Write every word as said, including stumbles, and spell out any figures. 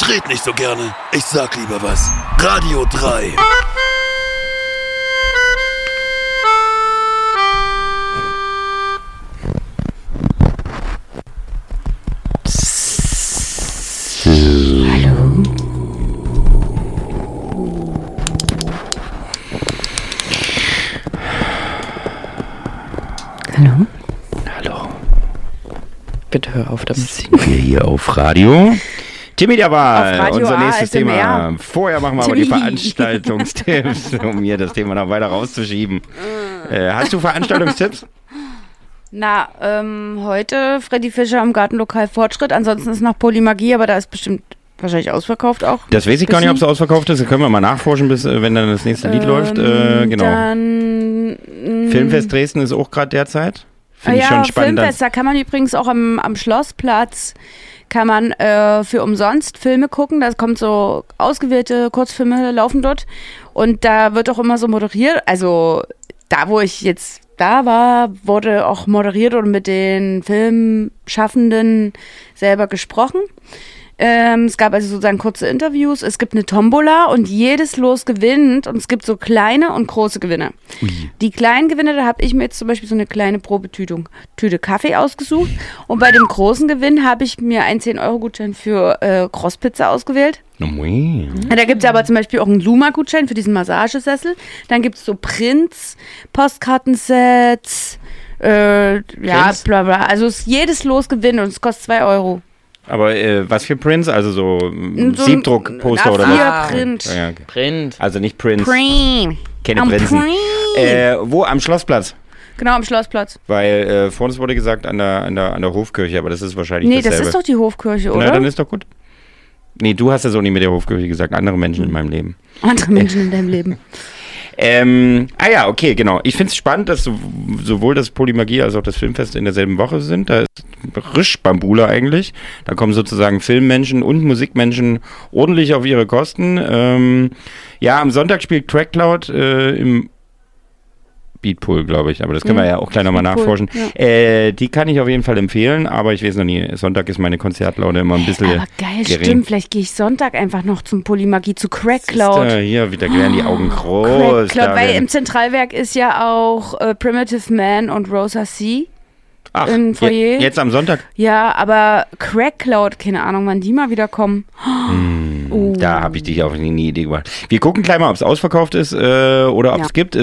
red nicht so gerne. Ich sag lieber was. Radio drei. Hallo. Hallo. Hallo. Bitte hör auf damit. Sind wir hier auf Radio? Timmy der Wahl, unser A, nächstes S M R. Thema. Vorher machen wir aber die Veranstaltungstipps, um hier das Thema noch weiter rauszuschieben. äh, hast du Veranstaltungstipps? Na, ähm, heute Freddy Fischer im Gartenlokal Fortschritt. Ansonsten ist noch Polymagie, aber da ist bestimmt wahrscheinlich ausverkauft auch. Das weiß ich gar nicht, ob es ausverkauft ist. Das können wir mal nachforschen, bis äh, wenn dann das nächste Lied ähm, läuft. Äh, genau. Dann, Filmfest Dresden ist auch gerade derzeit. Finde ah, ich ja, schon spannend. Filmfest, da kann man übrigens auch am, am Schlossplatz kann man äh, für umsonst Filme gucken. Da kommt so ausgewählte Kurzfilme laufen dort. Und da wird auch immer so moderiert. Also da, wo ich jetzt da war, wurde auch moderiert und mit den Filmschaffenden selber gesprochen. Ähm, es gab also sozusagen kurze Interviews. Es gibt eine Tombola und jedes Los gewinnt. Und es gibt so kleine und große Gewinne. Ui. Die kleinen Gewinne, da habe ich mir jetzt zum Beispiel so eine kleine Probetüte Tüte Kaffee ausgesucht. Und bei dem großen Gewinn habe ich mir einen zehn Euro Gutschein für äh, Crosspizza ausgewählt. Oh, oui. Ja, da gibt es aber zum Beispiel auch einen Luma-Gutschein für diesen Massagesessel. Dann gibt es so Prints, Postkartensets, äh, ja, bla bla. Also es, jedes Los gewinnt und es kostet zwei Euro. Aber äh, was für Prints? Also so, so Siebdruckposter oder was? Ah, Print. Ja, okay. Print. Also nicht Prints. Print. Keine Am Prinzen. Print. Äh, wo? Am Schlossplatz? Genau, am Schlossplatz. Weil äh, vor uns wurde gesagt an der, an, der, an der Hofkirche, aber das ist wahrscheinlich Nee, dasselbe. das ist doch die Hofkirche, oder? Na, dann ist doch gut. Nee, du hast das auch nicht mit der Hofkirche gesagt. Andere Menschen in meinem Leben. Andere Menschen in deinem Leben. Ähm, ah ja, okay, genau. Ich finde es spannend, dass so, sowohl das Polymagie als auch das Filmfest in derselben Woche sind. Da ist risch Bambula eigentlich. Da kommen sozusagen Filmmenschen und Musikmenschen ordentlich auf ihre Kosten. Ähm, ja, am Sonntag spielt Crackcloud äh, im Beatpool, glaube ich, aber das können wir ja auch gleich nochmal nachforschen. Ja. Äh, die kann ich auf jeden Fall empfehlen, aber ich weiß noch nie, Sonntag ist meine Konzertlaune immer ein bisschen aber geil, gering. Stimmt, vielleicht gehe ich Sonntag einfach noch zum Polymagie, zu Crackcloud. Hier, wieder werden die Augen groß. Crackcloud, weil im Zentralwerk ist ja auch äh, Primitive Man und Rosa C. Ach, im Foyer. Je, jetzt am Sonntag? Ja, aber Crackcloud, keine Ahnung, wann die mal wieder kommen. Hm, uh. Da habe ich dich auch nie eine Idee gemacht. Wir gucken gleich mal, ob es ausverkauft ist äh, oder ob es ja. gibt.